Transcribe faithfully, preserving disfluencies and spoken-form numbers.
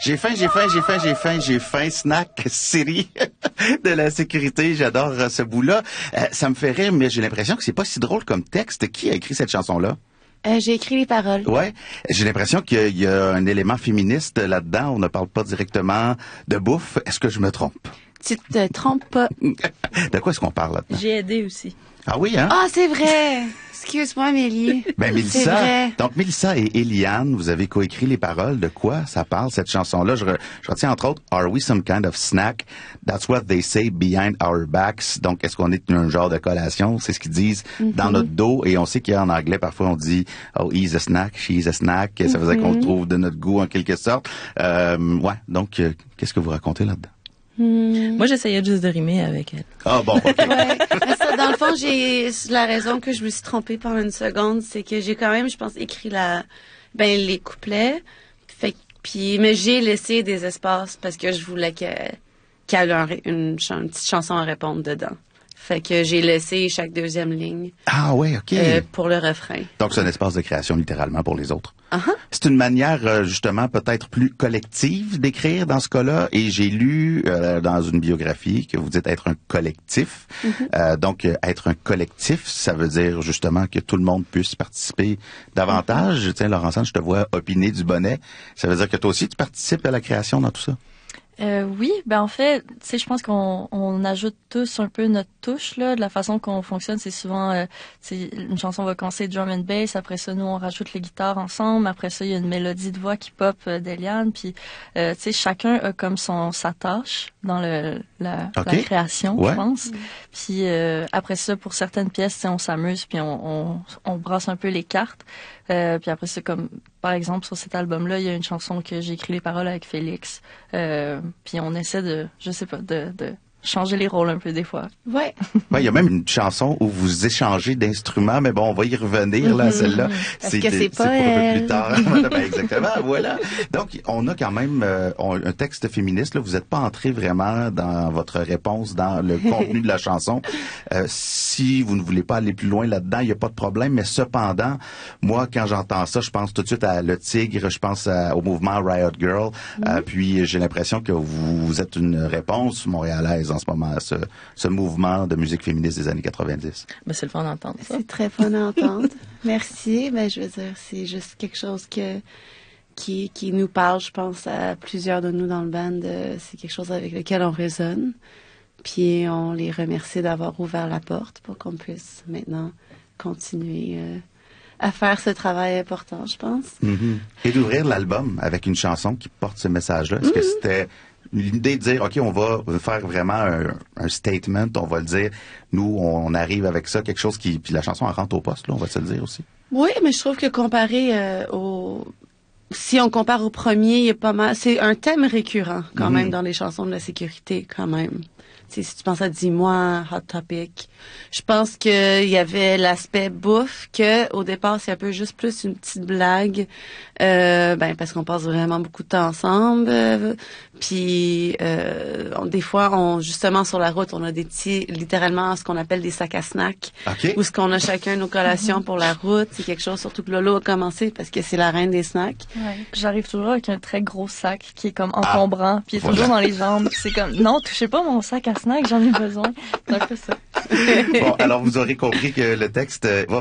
J'ai faim, j'ai faim, j'ai faim, j'ai faim, j'ai faim. Snack City de la sécurité. J'adore euh, ce bout-là. Euh, ça me fait rire, mais j'ai l'impression que c'est pas si drôle comme texte. Qui a écrit cette chanson-là? Euh, j'ai écrit les paroles. Ouais. J'ai l'impression qu'il y a, il y a un élément féministe là-dedans. On ne parle pas directement de bouffe. Est-ce que je me trompe? Tu te trompes pas. De quoi est-ce qu'on parle là-dedans? J'ai aidé aussi. Ah oui, hein? Ah, c'est vrai! Excuse-moi, Amélie. Ben, C'est Mélissa. vrai. Donc, Mélissa et Eliane, vous avez coécrit les paroles. De quoi ça parle, cette chanson-là? Je, re, je retiens entre autres, Are we some kind of snack? That's what they say behind our backs. Donc, est-ce qu'on est un genre de collation? C'est ce qu'ils disent mm-hmm. dans notre dos. Et on sait qu'il y a en anglais, parfois, on dit, oh, he's a snack, she's a snack. Mm-hmm. Ça veut dire qu'on le trouve de notre goût, en quelque sorte. Euh, ouais. Donc, euh, qu'est-ce que vous racontez là-dedans? Hmm. Moi, j'essayais juste de rimer avec elle. Ah bon, OK. Ouais. Mais ça, dans le fond, j'ai la raison que je me suis trompée pendant une seconde, c'est que j'ai quand même, je pense, écrit la ben les couplets. Fait puis mais j'ai laissé des espaces parce que je voulais que qu'elle ait un, une, ch- une petite chanson à répondre dedans. Fait que j'ai laissé chaque deuxième ligne. Ah ouais, OK. Euh, pour le refrain. Donc, c'est un espace de création, littéralement, pour les autres. Uh-huh. C'est une manière, euh, justement, peut-être plus collective d'écrire dans ce cas-là. Et j'ai lu euh, dans une biographie que vous dites être un collectif. Mm-hmm. Euh, donc, euh, être un collectif, ça veut dire, justement, que tout le monde puisse participer davantage. Mm-hmm. Tiens, Laurence, je te vois opiner du bonnet. Ça veut dire que toi aussi, tu participes à la création dans tout ça? Euh, oui, ben en fait, tu sais, je pense qu'on on ajoute tous un peu notre touche là. De la façon qu'on fonctionne, c'est souvent, euh, c'est une chanson va commencer drum and bass. Après ça, nous on rajoute les guitares ensemble. Après ça, il y a une mélodie de voix qui pop euh, d'Eliane. Puis, euh, tu sais, chacun a comme son sa tâche dans le la, okay. la création, ouais. je pense. Mm. Puis euh, après ça, pour certaines pièces, on s'amuse puis on, on on brasse un peu les cartes. Euh, puis après c'est comme par exemple sur cet album-là, il y a une chanson que j'ai écrit les paroles avec Félix. Euh, puis on essaie de, je sais pas, de, de changer les rôles un peu des fois. Ouais. Ouais, il y a même une chanson où vous échangez d'instruments, mais bon, on va y revenir là, mm-hmm. celle-là. Parce c'est, que c'est pas c'est elle. pour un peu plus tard. Ben, exactement, voilà. Donc, on a quand même euh, on, un texte féministe. Là, vous n'êtes pas entré vraiment dans votre réponse, dans le contenu de la chanson. Euh, si vous ne voulez pas aller plus loin là-dedans, il n'y a pas de problème. Mais cependant, moi, quand j'entends ça, je pense tout de suite à Le Tigre, je pense à, au mouvement Riot Girl. Mm-hmm. Euh, puis, j'ai l'impression que vous, vous êtes une réponse montréalaise en ce moment à ce, ce mouvement de musique féministe des années quatre-vingt-dix. Ben, c'est le fun d'entendre ça. C'est très fun à entendre. Merci. Ben, je veux dire, c'est juste quelque chose que qui, qui nous parle, je pense, à plusieurs de nous dans le band. Euh, c'est quelque chose avec lequel on résonne. Puis on les remercie d'avoir ouvert la porte pour qu'on puisse maintenant continuer euh, à faire ce travail important, je pense. Mm-hmm. Et d'ouvrir l'album avec une chanson qui porte ce message-là. Est-ce mm-hmm. que c'était l'idée de dire, OK, on va faire vraiment un, un statement, on va le dire, nous, on arrive avec ça, quelque chose qui... Puis la chanson, elle rentre au poste, là, on va se le dire aussi. Oui, mais je trouve que comparé euh, au... Si on compare au premier, il y a pas mal... C'est un thème récurrent, quand mm-hmm. même, dans les chansons de la sécurité, quand même. T'sais, si tu penses à Dis-moi, Hot Topic, je pense que il y avait l'aspect bouffe que au départ c'est un peu juste plus une petite blague, euh, ben parce qu'on passe vraiment beaucoup de temps ensemble. Euh, puis euh, on, des fois, on justement sur la route, on a des petits, littéralement ce qu'on appelle des sacs à snack, okay. où ce qu'on a chacun nos collations pour la route. C'est quelque chose, surtout que Lolo a commencé parce que c'est la reine des snacks. Ouais. J'arrive toujours avec un très gros sac qui est comme encombrant, ah, puis il est voilà. toujours dans les jambes. C'est comme non, touchez pas mon sac à snack, j'en ai besoin. C'est un peu ça. Bon, alors vous aurez compris que le texte va